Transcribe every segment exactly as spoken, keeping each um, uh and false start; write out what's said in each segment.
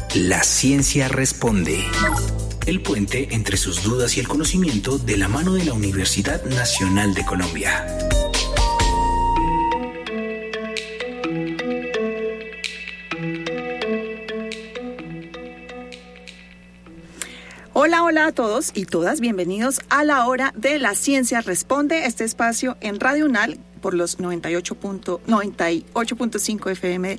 La ciencia responde. El puente entre sus dudas y el conocimiento de la mano de la Universidad Nacional de Colombia. Hola, hola a todos y todas, bienvenidos a la hora de La Ciencia Responde, este espacio en Radio UNAL por los noventa y ocho punto cinco F M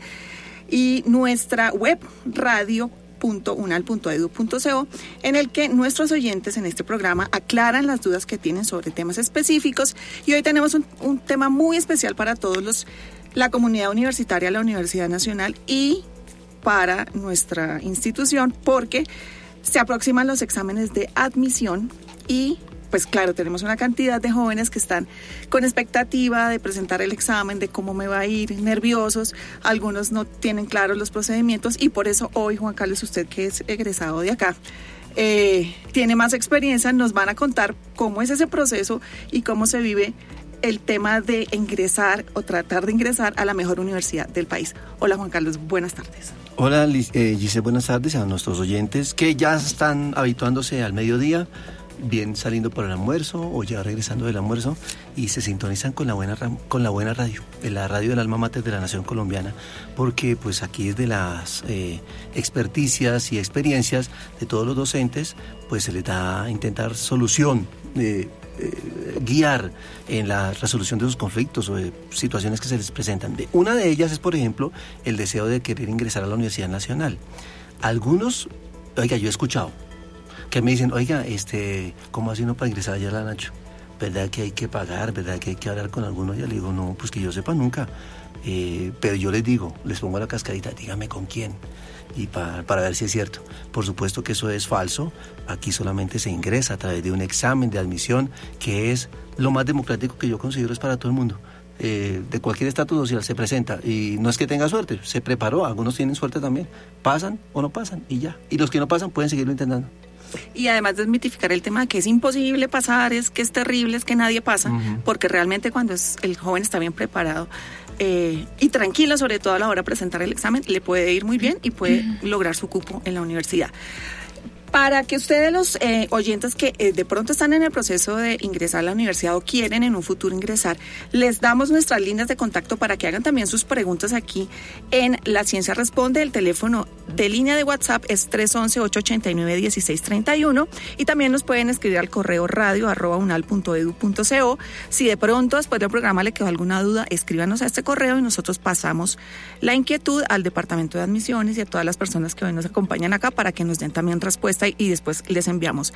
y nuestra web radio punto unal punto edu punto co, en el que nuestros oyentes en este programa aclaran las dudas que tienen sobre temas específicos. Y hoy tenemos un, un tema muy especial para todos los, la comunidad universitaria, la Universidad Nacional y para nuestra institución, porque se aproximan los exámenes de admisión y, pues claro, tenemos una cantidad de jóvenes que están con expectativa de presentar el examen, de cómo me va a ir, nerviosos. Algunos no tienen claros los procedimientos y por eso hoy, Juan Carlos, usted que es egresado de acá, eh, tiene más experiencia, nos van a contar cómo es ese proceso y cómo se vive el tema de ingresar o tratar de ingresar a la mejor universidad del país. Hola, Juan Carlos, buenas tardes. Hola, eh, Giselle, buenas tardes a nuestros oyentes que ya están habituándose al mediodía, bien saliendo por el almuerzo o ya regresando del almuerzo y se sintonizan con la buena con la buena radio, la radio del alma mater de la nación colombiana, porque pues aquí desde las eh, experticias y experiencias de todos los docentes, pues se les da a intentar solución, eh, eh, guiar en la resolución de sus conflictos o de situaciones que se les presentan. Una de ellas es, por ejemplo, el deseo de querer ingresar a la Universidad Nacional. Algunos, oiga, yo he escuchado que me dicen, oiga, este, ¿cómo así no para ingresar allá a la Nacho? ¿Verdad que hay que pagar? ¿Verdad que hay que hablar con algunos? Ya le digo, no, pues que yo sepa nunca. Eh, pero yo les digo, les pongo la cascadita, dígame con quién, y para, para ver si es cierto. Por supuesto que eso es falso. Aquí solamente se ingresa a través de un examen de admisión, que es lo más democrático que yo considero es para todo el mundo. Eh, de cualquier estatus social se presenta y no es que tenga suerte, se preparó, algunos tienen suerte también, pasan o no pasan y ya, y los que no pasan pueden seguirlo intentando. Y además desmitificar el tema de que es imposible pasar, es que es terrible, es que nadie pasa, uh-huh. Porque realmente cuando es, el joven está bien preparado eh, y tranquilo, sobre todo a la hora de presentar el examen, le puede ir muy bien y puede uh-huh. lograr su cupo en la universidad. Para que ustedes, los eh, oyentes que eh, de pronto están en el proceso de ingresar a la universidad o quieren en un futuro ingresar, les damos nuestras líneas de contacto para que hagan también sus preguntas aquí en La Ciencia Responde. El teléfono de línea de WhatsApp es tres once, ocho ochenta y nueve, dieciséis treinta y uno y también nos pueden escribir al correo radio arroba unal punto edu punto co. Si de pronto después del programa le quedó alguna duda, escríbanos a este correo y nosotros pasamos la inquietud al Departamento de Admisiones y a todas las personas que hoy nos acompañan acá para que nos den también respuesta y después les enviamos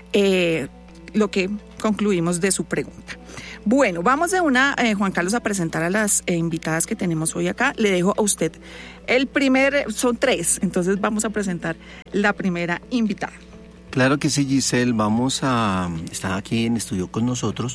eh, lo que concluimos de su pregunta. Bueno, vamos de una, eh, Juan Carlos, a presentar a las eh, invitadas que tenemos hoy acá. Le dejo a usted el primer, son tres, entonces vamos a presentar la primera invitada. Claro que sí, Giselle, vamos a, está aquí en estudio con nosotros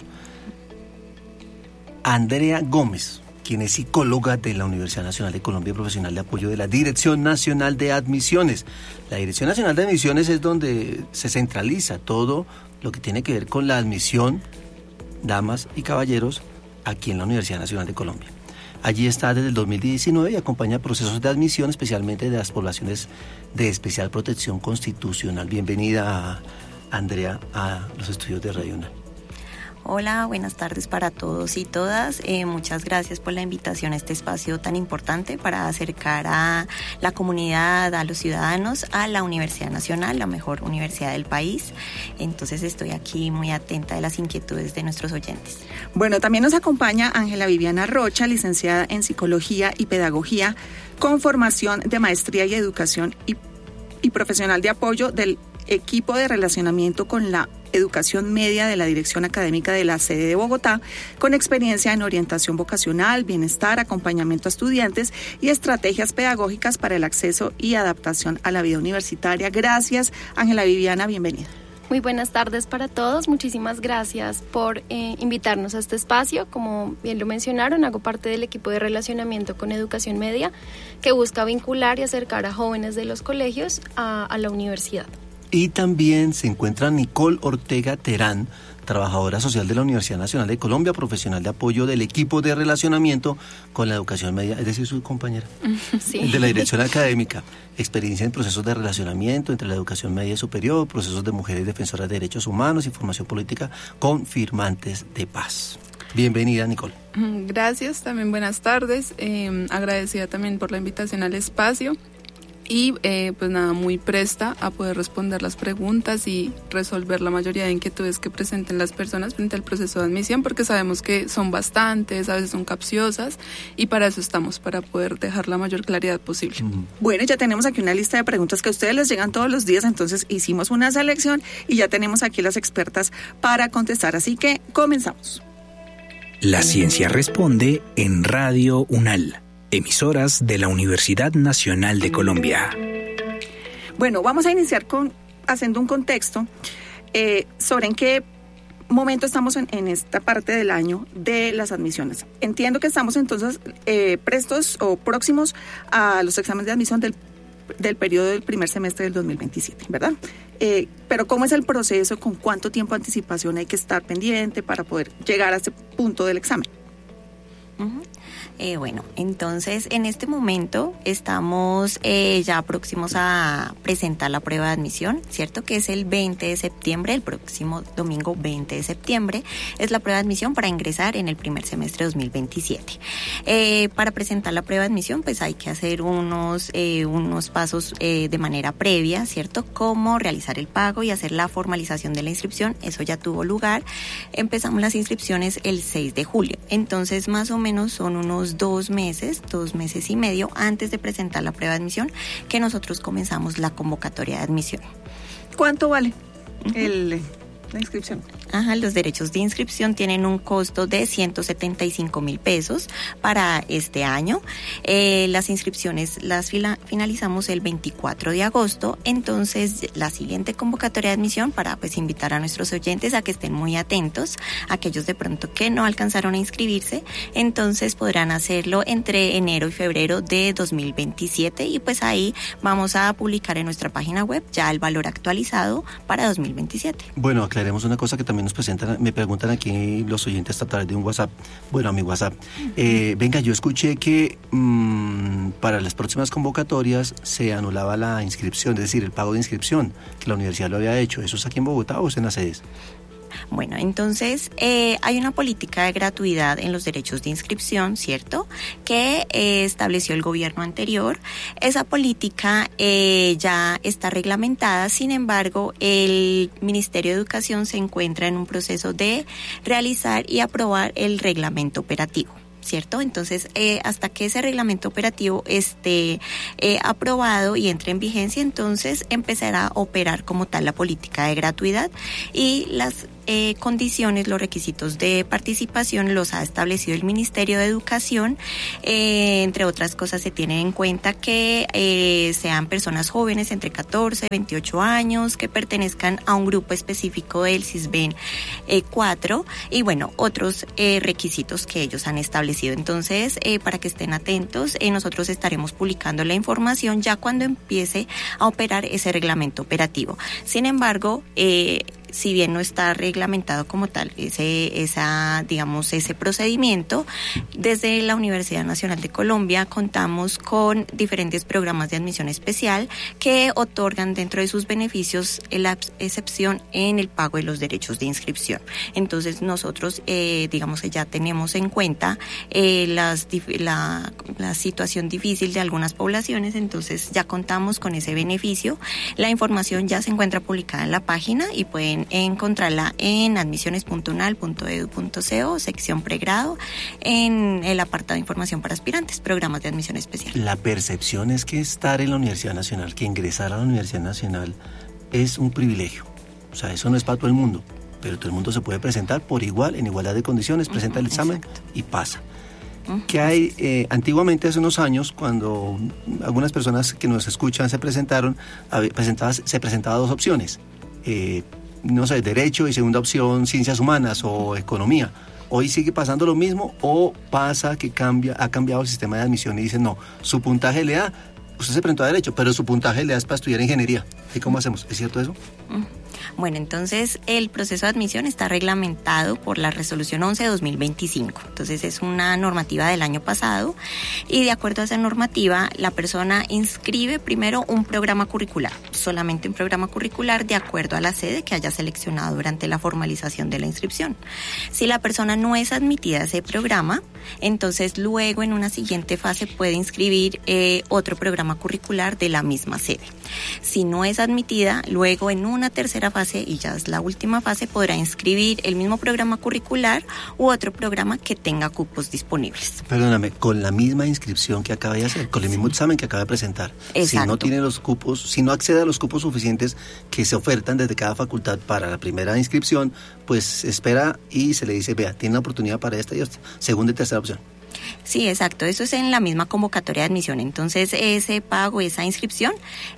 Andrea Gómez, quien es psicóloga de la Universidad Nacional de Colombia y profesional de apoyo de la Dirección Nacional de Admisiones. La Dirección Nacional de Admisiones es donde se centraliza todo lo que tiene que ver con la admisión, damas y caballeros, aquí en la Universidad Nacional de Colombia. Allí está desde el dos mil diecinueve y acompaña procesos de admisión, especialmente de las poblaciones de especial protección constitucional. Bienvenida, Andrea, a los estudios de Radio UNAL. Hola, buenas tardes para todos y todas. Eh, muchas gracias por la invitación a este espacio tan importante para acercar a la comunidad, a los ciudadanos, a la Universidad Nacional, la mejor universidad del país. Entonces estoy aquí muy atenta de las inquietudes de nuestros oyentes. Bueno, también nos acompaña Ángela Viviana Rocha, licenciada en Psicología y Pedagogía, con formación de Maestría y Educación y, y profesional de apoyo del equipo de relacionamiento con la educación media de la Dirección Académica de la sede de Bogotá, con experiencia en orientación vocacional, bienestar, acompañamiento a estudiantes y estrategias pedagógicas para el acceso y adaptación a la vida universitaria. Gracias, Ángela Viviana, bienvenida. Muy buenas tardes para todos, muchísimas gracias por eh, invitarnos a este espacio. Como bien lo mencionaron, hago parte del equipo de relacionamiento con educación media que busca vincular y acercar a jóvenes de los colegios a, a la universidad. Y también se encuentra Nicole Ortega Terán, trabajadora social de la Universidad Nacional de Colombia, profesional de apoyo del equipo de relacionamiento con la educación media, es decir, su compañera, sí. de la dirección académica, experiencia en procesos de relacionamiento entre la educación media y superior, procesos de mujeres defensoras de derechos humanos y formación política con firmantes de paz. Bienvenida, Nicole. Gracias, también buenas tardes, eh, agradecida también por la invitación al espacio. Y eh, pues nada, muy presta a poder responder las preguntas y resolver la mayoría de inquietudes que presenten las personas frente al proceso de admisión, porque sabemos que son bastantes, a veces son capciosas, y para eso estamos, para poder dejar la mayor claridad posible. Mm. Bueno, ya tenemos aquí una lista de preguntas que a ustedes les llegan todos los días, entonces hicimos una selección y ya tenemos aquí las expertas para contestar, así que comenzamos. La ciencia responde en Radio UNAL, emisoras de la Universidad Nacional de Colombia. Bueno, vamos a iniciar con haciendo un contexto eh, sobre en qué momento estamos en, en esta parte del año de las admisiones. Entiendo que estamos entonces eh, prestos o próximos a los exámenes de admisión del, del periodo del primer semestre del dos mil veintisiete, ¿verdad? Eh, pero ¿cómo es el proceso? ¿Con cuánto tiempo de anticipación hay que estar pendiente para poder llegar a este punto del examen? Uh-huh. Eh, bueno, entonces en este momento estamos eh, ya próximos a presentar la prueba de admisión, ¿cierto? Que es el veinte de septiembre, el próximo domingo veinte de septiembre, es la prueba de admisión para ingresar en el primer semestre dos mil veintisiete. Eh, para presentar la prueba de admisión, pues hay que hacer unos, eh, unos pasos eh, de manera previa, ¿cierto? Como realizar el pago y hacer la formalización de la inscripción, eso ya tuvo lugar. Empezamos las inscripciones el seis de julio, entonces más o menos son unos dos meses, dos meses y medio antes de presentar la prueba de admisión que nosotros comenzamos la convocatoria de admisión. ¿Cuánto vale uh-huh. el, la inscripción? Ajá, los derechos de inscripción tienen un costo de ciento setenta y cinco mil pesos para este año. Eh, las inscripciones las fila, finalizamos el veinticuatro de agosto, entonces la siguiente convocatoria de admisión para pues invitar a nuestros oyentes a que estén muy atentos, aquellos de pronto que no alcanzaron a inscribirse, entonces podrán hacerlo entre enero y febrero de dos mil veintisiete y pues ahí vamos a publicar en nuestra página web ya el valor actualizado para dos mil veintisiete. Bueno, aclaremos una cosa que también nos presentan, me preguntan aquí los oyentes a través de un WhatsApp, bueno, a mi WhatsApp. Eh, venga, yo escuché que mmm, para las próximas convocatorias se anulaba la inscripción, es decir, el pago de inscripción, que la universidad lo había hecho. ¿Eso es aquí en Bogotá o es en las sedes? Bueno, entonces eh, hay una política de gratuidad en los derechos de inscripción, ¿cierto? Que eh, estableció el gobierno anterior. Esa política eh, ya está reglamentada, sin embargo, el Ministerio de Educación se encuentra en un proceso de realizar y aprobar el reglamento operativo, ¿cierto? Entonces, eh, hasta que ese reglamento operativo esté eh, aprobado y entre en vigencia, entonces empezará a operar como tal la política de gratuidad y las eh, condiciones, los requisitos de participación los ha establecido el Ministerio de Educación. Eh, entre otras cosas, se tiene en cuenta que eh, sean personas jóvenes entre catorce y veintiocho años, que pertenezcan a un grupo específico del CISBEN eh, cuatro y bueno, otros eh, requisitos que ellos han establecido. Entonces, eh, para que estén atentos, eh, nosotros estaremos publicando la información ya cuando empiece a operar ese reglamento operativo. Sin embargo, eh, si bien no está reglamentado como tal ese, esa, digamos, ese procedimiento, desde la Universidad Nacional de Colombia contamos con diferentes programas de admisión especial que otorgan dentro de sus beneficios la excepción en el pago de los derechos de inscripción. Entonces nosotros, eh, digamos que ya tenemos en cuenta eh, las, la, la situación difícil de algunas poblaciones, entonces ya contamos con ese beneficio. La información ya se encuentra publicada en la página y pueden encontrarla en admisiones punto unal punto edu punto co, sección pregrado, en el apartado de información para aspirantes, programas de admisión especial. La percepción es que estar en la Universidad Nacional, que ingresar a la Universidad Nacional es un privilegio. O sea, eso no es para todo el mundo, pero todo el mundo se puede presentar por igual, en igualdad de condiciones, presenta uh-huh, el examen exacto. y pasa. Uh-huh. Que hay, eh, antiguamente hace unos años, cuando algunas personas que nos escuchan se presentaron, se presentaban dos opciones. Eh, no sé, derecho y segunda opción ciencias humanas o economía. Hoy sigue pasando lo mismo o pasa que cambia, ha cambiado el sistema de admisión y dicen no, su puntaje le da, usted se presentó a derecho, pero su puntaje le da es para estudiar ingeniería. ¿Y cómo hacemos? ¿Es cierto eso? Bueno, entonces el proceso de admisión está reglamentado por la resolución once de dos mil veinticinco. Entonces es una normativa del año pasado y de acuerdo a esa normativa la persona inscribe primero un programa curricular, solamente un programa curricular de acuerdo a la sede que haya seleccionado durante la formalización de la inscripción. Si la persona no es admitida a ese programa, entonces luego en una siguiente fase puede inscribir eh, otro programa curricular de la misma sede. Si no es admitida, luego en una tercera fase, y ya es la última fase, podrá inscribir el mismo programa curricular u otro programa que tenga cupos disponibles. Perdóname, con la misma inscripción que acaba de hacer, con el mismo examen que acaba de presentar. Exacto. Si no tiene los cupos, si no accede a los cupos suficientes que se ofertan desde cada facultad para la primera inscripción, pues espera y se le dice, vea, tiene la oportunidad para esta y esta, segunda y tercera opción. Sí, exacto. Eso es en la misma convocatoria de admisión. Entonces, ese pago, esa inscripción,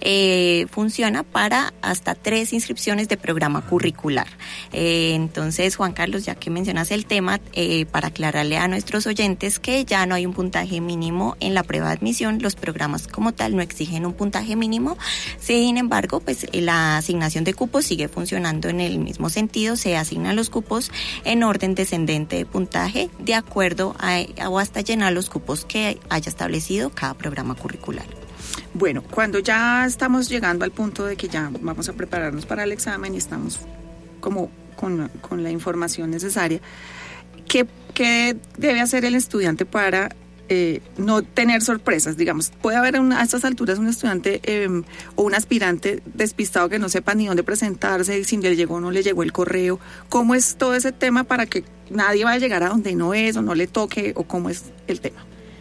eh, funciona para hasta tres inscripciones de programa curricular. Eh, entonces, Juan Carlos, ya que mencionas el tema, eh, para aclararle a nuestros oyentes que ya no hay un puntaje mínimo en la prueba de admisión. Los programas como tal no exigen un puntaje mínimo. Sin embargo, pues la asignación de cupos sigue funcionando en el mismo sentido. Se asignan los cupos en orden descendente de puntaje de acuerdo a, a hasta llenar los cupos que haya establecido cada programa curricular. Bueno, cuando ya estamos llegando al punto de que ya vamos a prepararnos para el examen y estamos como con, con la información necesaria, ¿qué, qué debe hacer el estudiante para eh, no tener sorpresas? Digamos, puede haber una, a estas alturas un estudiante eh, o un aspirante despistado que no sepa ni dónde presentarse, si le llegó o no le llegó el correo. ¿Cómo es todo ese tema para que nadie vaya a llegar a donde no es o no le toque, o cómo es el tema?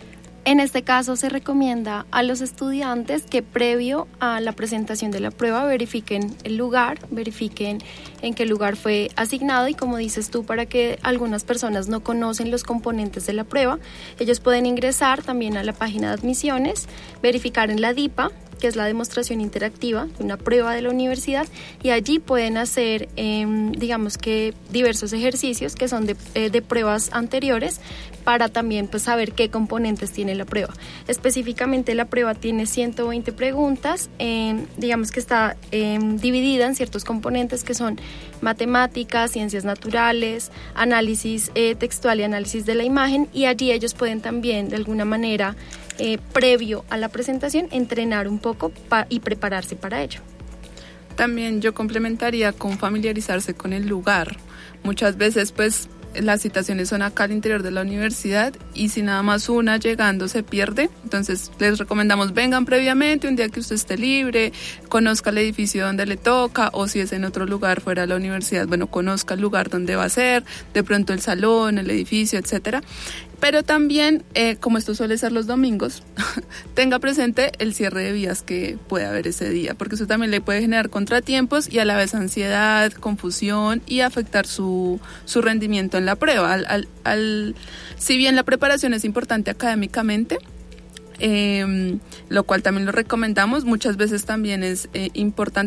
En este caso se recomienda a los estudiantes que previo a la presentación de la prueba verifiquen el lugar, verifiquen en qué lugar fue asignado y, como dices tú, para que algunas personas no conocen los componentes de la prueba, ellos pueden ingresar también a la página de admisiones, verificar en la DIPA, que es la demostración interactiva de una prueba de la universidad, y allí pueden hacer, eh, digamos que diversos ejercicios que son de, eh, de pruebas anteriores para también pues saber qué componentes tiene la prueba. Específicamente la prueba tiene ciento veinte preguntas, eh, digamos que está eh, dividida en ciertos componentes que son matemáticas, ciencias naturales, análisis eh, textual y análisis de la imagen, y allí ellos pueden también de alguna manera Eh, previo a la presentación entrenar un poco pa- y prepararse para ello. También yo complementaría con familiarizarse con el lugar. Muchas veces pues las citaciones son acá al interior de la universidad y si nada más una llegando se pierde, entonces les recomendamos vengan previamente un día que usted esté libre, conozca el edificio donde le toca, o si es en otro lugar fuera de la universidad, bueno, conozca el lugar donde va a ser, de pronto el salón, el edificio, etcétera. Pero también, eh, como esto suele ser los domingos, tenga presente el cierre de vías que puede haber ese día, porque eso también le puede generar contratiempos y a la vez ansiedad, confusión y afectar su, su rendimiento en la prueba. Al, al, al, si bien la preparación es importante académicamente, eh, lo cual también lo recomendamos, muchas veces también es eh, importante